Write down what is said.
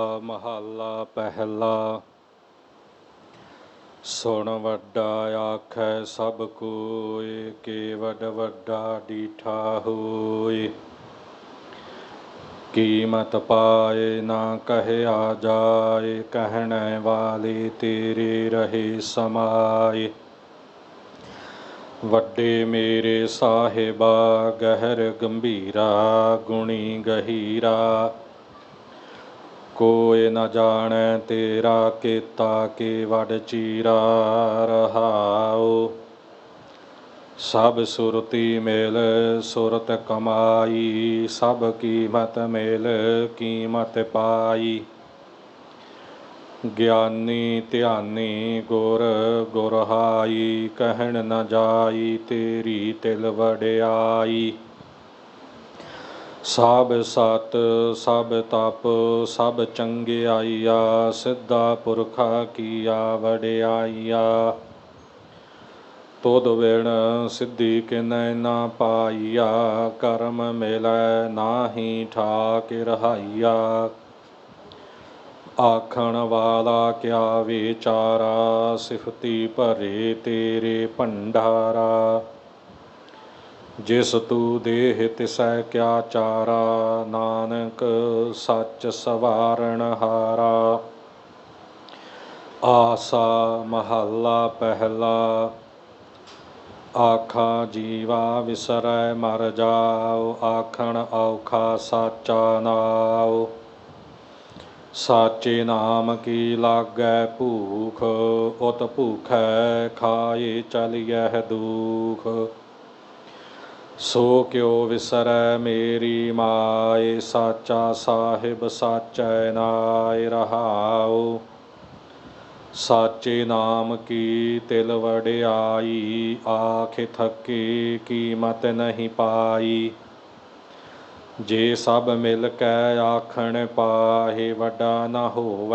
ਮਹੱਲਾ ਪਹਿਲਾ। ਸੁਣ ਵੱਡਾ ਆਖੈ ਸਭ ਕੋਇ, ਕੇਵਡ ਵੱਡਾ ਡੀਠਾ ਹੋਇ। ਕੀਮਤ ਪਾਏ ਨਾ ਕਹਿਆ ਜਾਏ, ਕਹਿਣੇ ਵਾਲੇ ਤੇਰੇ ਰਹੇ ਸਮਾਏ। ਵੱਡੇ ਮੇਰੇ ਸਾਹਿਬਾ ਗਹਿਰ ਗੰਭੀਰਾ, ਗੁਣੀ ਗਹੀਰਾ। ਕੋਇ ਨ ਜਾਣੈ ਤੇਰਾ ਕੀਤਾ ਕੇਵਡ ਚੀਰਾ। ਰਹਾਉ ਸਭ ਸੁਰਤੀ ਮਿਲ ਸੁਰਤ ਕਮਾਈ, ਸਭ ਕੀਮਤ ਮਿਲ ਕੀਮਤ ਪਾਈ। ਗਿਆਨੀ ਧਿਆਨੀ ਗੁਰ ਗੁਰਹਾਈ, ਕਹਿਣ ਨ ਜਾਈ ਤੇਰੀ ਤਿਲ ਵਡਿਆਈ। ਸਭ ਸਤ ਸਭ ਤਪ ਸਭ ਚੰਗਿਆਈਆ, ਸਿੱਧਾ ਪੁਰਖਾ ਕੀਆ ਵਡਿਆਈਆ। ਤੁਧ ਬਿਨ ਸਿੱਧੀ ਕਿਨੈ ਨਾ ਪਾਈਆ, ਕਰਮ ਮਿਲੈ ਨਾਹੀ ਠਾਕ ਰਹਾਈਆ। ਆਖਣ ਵਾਲਾ ਕਿਆ ਵਿਚਾਰਾ, ਸਿਫਤੀ ਭਰੇ ਤੇਰੇ ਭੰਡਾਰਾ। ਜਿਸ ਤੂੰ ਦੇਹ ਤਿਸੈ ਕਿਆ ਚਾਰਾ, ਨਾਨਕ ਸੱਚ ਸਵਾਰਨ ਹਾਰਾ। ਆਸਾ ਮਹੱਲਾ ਪਹਿਲਾ। ਆਖਾ ਜੀਵਾ ਵਿਸਰੈ ਮਰ ਜਾਉ, ਆਖਣ ਔਖਾ ਸਾਚਾ ਨਾਉ। ਸਾਚੇ ਨਾਮ ਕੀ ਲਾਗੈ ਭੂਖ, ਉਤ ਭੂਖੈ ਖਾਏ ਚਲਿਐ ਦੂਖ। ਸੋ ਕਿਉ ਵਿਸਰੈ ਮੇਰੀ ਮਾਇ, ਸਾਚਾ ਸਾਹਿਬ ਸਾਚੈ ਨਾਇ। ਰਹਾਉ ਸਾਚੇ ਨਾਮ ਕੀ ਤਿਲ ਵਡਿਆਈ, ਆਖ ਥਕੇ ਕੀਮਤ ਨਹੀਂ ਪਾਈ। ਜੇ ਸਭ ਮਿਲ ਕੈ ਆਖਣ ਪਾਹੇ, ਵੱਡਾ ਨ ਹੋਵੈ